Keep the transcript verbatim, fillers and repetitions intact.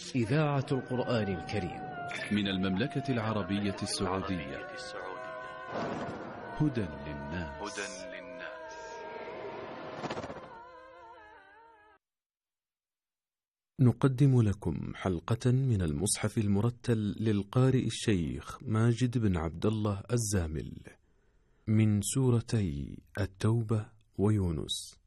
إذاعة القرآن الكريم من المملكة العربية السعودية. هدى للناس. نقدم لكم حلقة من المصحف المرتل للقارئ الشيخ ماجد بن عبد الله الزامل من سورتي التوبة ويونس.